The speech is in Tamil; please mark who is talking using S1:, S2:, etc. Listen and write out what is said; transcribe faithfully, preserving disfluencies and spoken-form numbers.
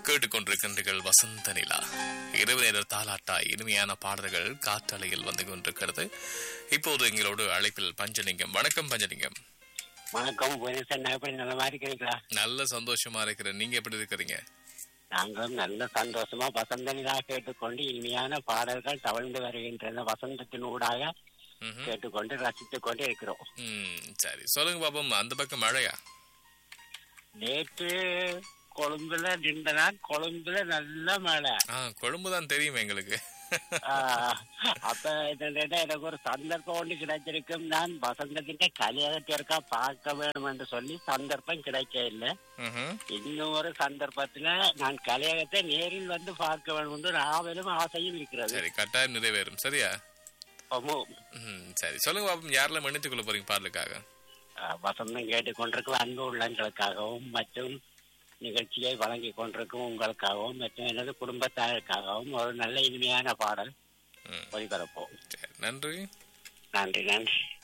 S1: கேட்டுக்கொண்டிருக்கின்றீர்கள் வசந்த நிலா இரவு நேர தாலாட்டா இனிமையான பாடல்கள் காற்றலையில் வந்து கொண்டிருக்கிறது. இப்போது எங்களோடு அழைப்பில் பஞ்சலிங்கம். வணக்கம் பஞ்சலிங்கம்.
S2: வணக்கம். நல்லமா இருக்கிறீங்களா?
S1: நல்ல சந்தோஷமா இருக்கிறேன். நீங்க எப்படி இருக்கிறீங்க?
S2: நாங்களும் நல்ல சந்தோஷமா வசந்த நிலா கேட்டுக்கொண்டு இனிமையான பாடல்கள் தவழ்ந்து வருகின்றன வசந்தத்தின் ஊடாக கேட்டுக்கொண்டு ரசித்துக் கொண்டு இருக்கிறோம்.
S1: சரி, சொல்லுங்க பாப்போம். அந்த பக்கம் மழையா?
S2: நேற்று கொழும்புல நின்ற நாள் கொழும்புல நல்ல மழை.
S1: கொழும்புதான் தெரியும் எங்களுக்கு.
S2: அப்ப எனக்கு ஒரு சந்தர்ப்பம் ஒன்று கிடைச்சிருக்கும். நான் வசந்தத்தின் கலியாகத்திற்கா பார்க்க வேண்டும் என்று சொல்லி சந்தர்ப்பம் கிடைக்க இல்லை. இன்னும் ஒரு சந்தர்ப்பத்துல நான் கலியாகத்தை நேரில் வந்து பார்க்க வேண்டும் என்று ஆவலும் ஆசையும் இருக்கிறது.
S1: சரி, கட்டாயம் நிறைவேறும். சரியா? சரி, சொல்லுங்க பாப்போம். யாரெல்லாம் மன்னித்துக் கொள்ள போறீங்க பாடலுக்காக?
S2: வசந்தம் கேட்டுக்கொண்டிருக்கும் அன்பு உள்ளங்களுக்காகவும் மற்றும் நிகழ்ச்சியை வழங்கி கொண்டிருக்கும் உங்களுக்காகவும் மற்றும் எனது குடும்பத்தாருக்காகவும் ஒரு நல்ல இனிமையான பாடல் ஒளிபரப்போம்.
S1: நன்றி
S2: நன்றி நன்றி.